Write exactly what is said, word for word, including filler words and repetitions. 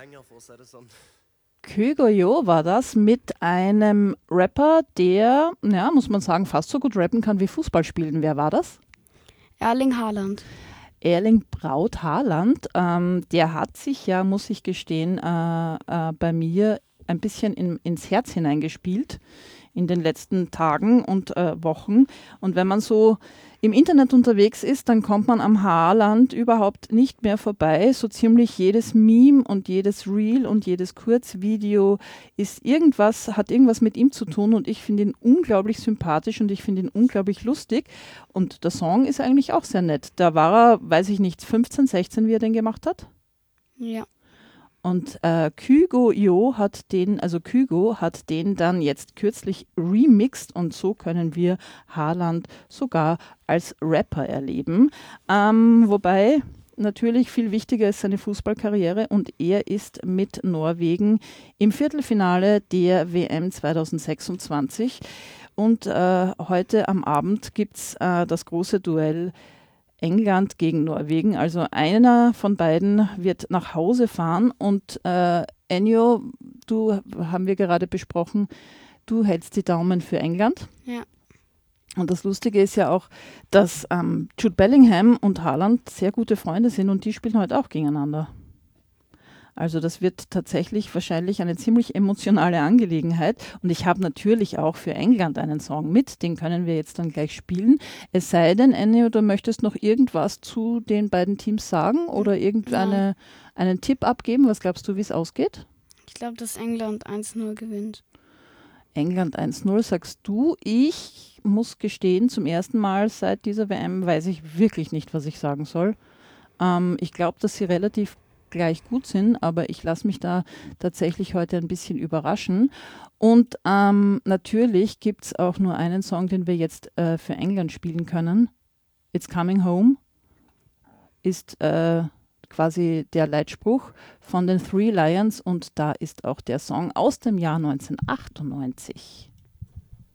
Kygo Jo war das mit einem Rapper, der, ja, muss man sagen, fast so gut rappen kann wie Fußball spielen. Wer war das? Erling Haaland. Erling Braut Haaland, ähm, der hat sich ja, muss ich gestehen, äh, äh, bei mir ein bisschen in, ins Herz hineingespielt in den letzten Tagen und äh, Wochen. Und wenn man so im Internet unterwegs ist, dann kommt man am Haaland überhaupt nicht mehr vorbei. So ziemlich jedes Meme und jedes Reel und jedes Kurzvideo ist irgendwas, hat irgendwas mit ihm zu tun und ich finde ihn unglaublich sympathisch und ich finde ihn unglaublich lustig. Und der Song ist eigentlich auch sehr nett. Da war er, weiß ich nicht, fünfzehn, sechzehn, wie er den gemacht hat. Ja. Und äh, Kygo Jo hat den, also Kygo hat den dann jetzt kürzlich remixed und so können wir Haaland sogar als Rapper erleben. Ähm, wobei natürlich viel wichtiger ist seine Fußballkarriere und er ist mit Norwegen im Viertelfinale der W M zwanzig sechsundzwanzig. Und äh, heute am Abend gibt es äh, das große Duell England gegen Norwegen. Also einer von beiden wird nach Hause fahren und äh, Ennio, du haben wir gerade besprochen, du hältst die Daumen für England. Ja. Und das Lustige ist ja auch, dass ähm, Jude Bellingham und Haaland sehr gute Freunde sind und die spielen heute auch gegeneinander. Also das wird tatsächlich wahrscheinlich eine ziemlich emotionale Angelegenheit. Und ich habe natürlich auch für England einen Song mit, den können wir jetzt dann gleich spielen. Es sei denn, Ennio, du möchtest noch irgendwas zu den beiden Teams sagen oder irgendeinen ja. Tipp abgeben. Was glaubst du, wie es ausgeht? Ich glaube, dass England eins null gewinnt. England eins null, sagst du. Ich muss gestehen, zum ersten Mal seit dieser W M weiß ich wirklich nicht, was ich sagen soll. Ähm, ich glaube, dass sie relativ gleich gut sind, aber ich lasse mich da tatsächlich heute ein bisschen überraschen. Und ähm, natürlich gibt es auch nur einen Song, den wir jetzt äh, für England spielen können. It's Coming Home ist äh, quasi der Leitspruch von den Three Lions und da ist auch der Song aus dem Jahr neunzehnhundertachtundneunzig.